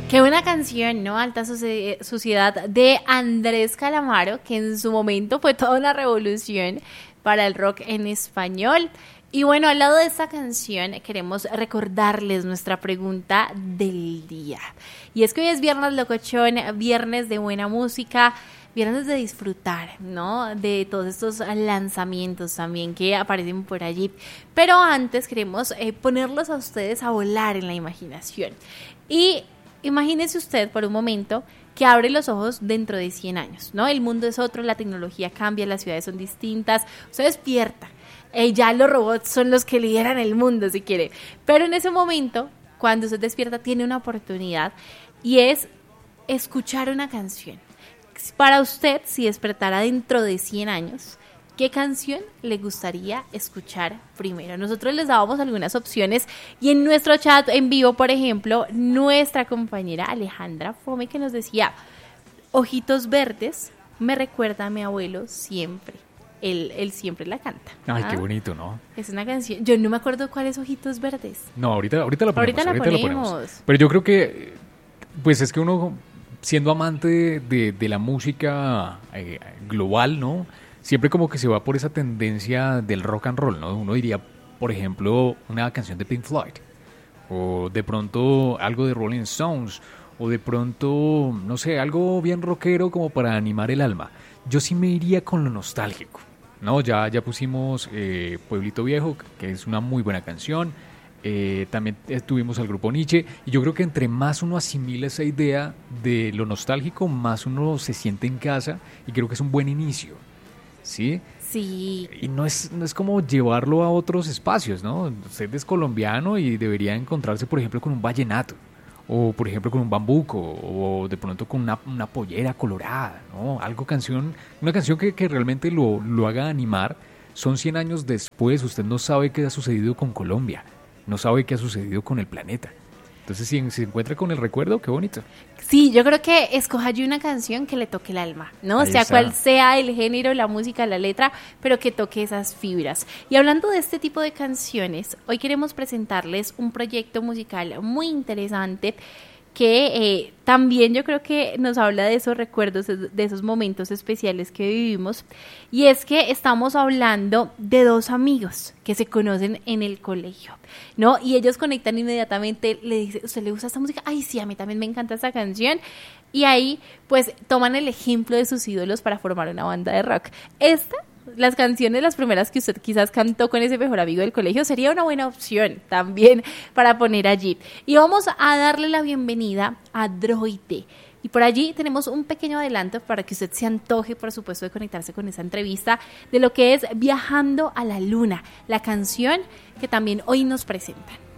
Qué buena canción, ¿no? Alta Suciedad de Andrés Calamaro, que en su momento fue toda una revolución para el rock en español. Y bueno, al lado de esta canción queremos recordarles nuestra pregunta del día. Y es que hoy es viernes locochón, viernes de buena música, viernes de disfrutar, ¿no? De todos estos lanzamientos también que aparecen por allí. Pero antes queremos ponerlos a ustedes a volar en la imaginación. Y imagínese usted por un momento que abre los ojos dentro de 100 años, ¿no? El mundo es otro, la tecnología cambia, las ciudades son distintas, usted despierta. Ya los robots son los que lideran el mundo, si quiere. Pero en ese momento, cuando usted despierta, tiene una oportunidad y es escuchar una canción. Para usted, si despertara dentro de 100 años, ¿qué canción le gustaría escuchar primero? Nosotros les dábamos algunas opciones y en nuestro chat en vivo, por ejemplo, nuestra compañera Alejandra Fome que nos decía, Ojitos Verdes me recuerda a mi abuelo siempre. Él siempre la canta. Ay, qué bonito, ¿no? Es una canción. Yo no me acuerdo cuál es Ojitos Verdes. No, ahorita la ponemos. Ahorita la ponemos. Pero yo creo que, pues es que uno, siendo amante de la música global, ¿no? Siempre como que se va por esa tendencia del rock and roll, ¿no? Uno diría, por ejemplo, una canción de Pink Floyd. O de pronto algo de Rolling Stones. O de pronto, no sé, algo bien rockero como para animar el alma. Yo sí me iría con lo nostálgico. No, ya pusimos Pueblito Viejo, que es una muy buena canción. También tuvimos al grupo Nietzsche. Y yo creo que entre más uno asimila esa idea de lo nostálgico, más uno se siente en casa. Y creo que es un buen inicio. ¿Sí? Sí. Y no es como llevarlo a otros espacios, ¿no? Usted es colombiano y debería encontrarse, por ejemplo, con un vallenato. O por ejemplo con un bambuco, o de pronto con una pollera colorada, ¿no? Una canción que realmente lo haga animar. Son 100 años después, usted no sabe qué ha sucedido con Colombia, no sabe qué ha sucedido con el planeta. Entonces si se encuentra con el recuerdo, qué bonito. Sí, yo creo que escoja yo una canción que le toque el alma, ¿no? Ahí sea está. cual sea el género, la música, la letra, pero que toque esas fibras. Y hablando de este tipo de canciones, hoy queremos presentarles un proyecto musical muy interesante que también yo creo que nos habla de esos recuerdos, de esos momentos especiales que vivimos. Y es que estamos hablando de dos amigos que se conocen en el colegio, ¿no? Y ellos conectan inmediatamente, le dicen, ¿usted le gusta esta música? Ay, sí, a mí también me encanta esta canción. Y ahí, pues, toman el ejemplo de sus ídolos para formar una banda de rock. Las canciones, las primeras que usted quizás cantó con ese mejor amigo del colegio, sería una buena opción también para poner allí. Y vamos a darle la bienvenida a Droide. Y por allí tenemos un pequeño adelanto para que usted se antoje, por supuesto, de conectarse con esa entrevista de lo que es Viajando a la Luna, la canción que también hoy nos presentan.